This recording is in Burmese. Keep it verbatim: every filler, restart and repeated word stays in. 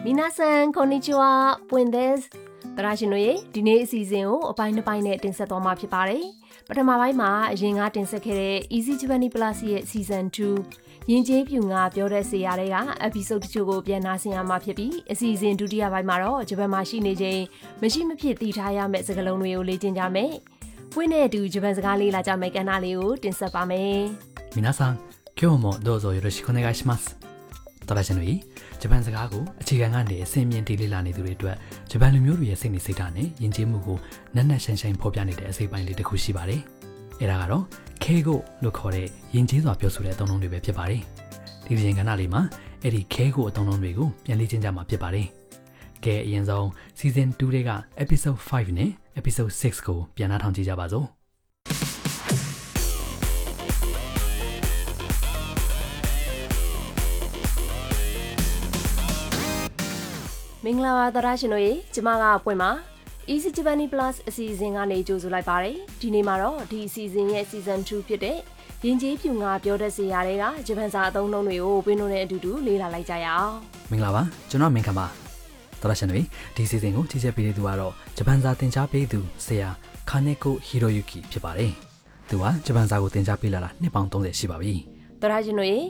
皆さんこんにちはပွင့်ですတရားရှင်တို့ရေဒီနေ့အစီအစဉ်ကိုအပိုင်းနှစ်ပိုင်းနဲ့တင်ဆက်သွားမှာဖြစ်ပါတယ်ပထမပိုင်းမှာအရင်ကတင်ဆက်ခဲ့တဲ့ Easy Japanese Plus ရဲ့ Season two ယဉ်ကျေးပြူငါပြောတဲ့ဆေးရတဲ့က episode တချို့ကိုပြန်နှာဆင်ရမှာဖြစ်ပြီးအစီအစဉ်ဒုတိယပိုင်းမှာတော့ဂျပန်မှာရှိနေချိန်မရှိမဖြစ်သိထားရမယ့်စကားလုံးတွေကိုလေ့ကျင့်ကြမယ်ပွင့်နဲ့အတူဂျပန်စကားလေးလာကြမယ့်ကဏ္ဍလေးကိုတင်ဆက်ပါမယ်皆さん今日もどうぞよろしくお願いしますတော်ရှင်တို့ဂျပန်စကားကိုအခြေခံကနေအစင်မြင့်တီးလေးလာနေသူတွေအတွက်ဂျပန်လူမျိုးတွေရဲ့စိတ်နေစိတ်ဓာတ်နဲ့ယဉ်ကျေးမှုကိုနက်နက်ရှိုင်းရှိုင်းဖော်ပြနေတဲ့အစိပ်ပိုင်းလေးတစ်ခုရှိပါတယ်။အဲဒါကတော့ခဲကိုလို့ခေါ်တဲ့ယဉ်ကျေးစွာပြောဆိုတဲ့အသုံးအနှုန်းတွေပဲဖြစ်ပါတယ်။ဒီဒီရင်ကဏ္ဍလေးမှာအဲ့ဒီခဲကိုအသုံးအနှုန်းတွေကိုပြန်လေ့ကျင့်ကြမှာဖြစ်ပါတယ်။ကဲအရင်ဆုံး Season two တွေက Episode five နဲ့ Episode six ကိုပြန်နှာထောင်ကြည့်ကြပါစို့။မင်္ဂလာပါတရားရှင်တို့ရေကျမကပွင့်ပါ Easy Japanese Plus အစီအစဉ်ကနေကြိုဆိုလိုက်ပါတယ်ဒီနေ့မှာတော့ဒီအစီအစဉ်ရဲ့ Season two ဖြစ်တဲ့ယဉ်ကျေးပြူငါပြောတဲ့ဆေးရတဲ့ကဂျပန်စာအသုံးအနှုန်းတွေကိုဝင်းတို့နဲ့အတူတူလေ့လာလိုက်ကြရအောင်မင်္ဂလာပါကျွန်တော်မင်္ဂလာပါတရားရှင်တို့ဒီအစီအစဉ်ကိုကြီးကြပ်ပေးတဲ့သူကတော့ဂျပန်စာသင်ကြားပေးသူဆရာခါနေကိုဟီရိုယူကီဖြစ်ပါတယ်သူကဂျပန်စာကိုသင်ကြားပေးလာတာနှစ်ပေါင်းthirtyရှိပါပြီတရားရှင်တို့ရေ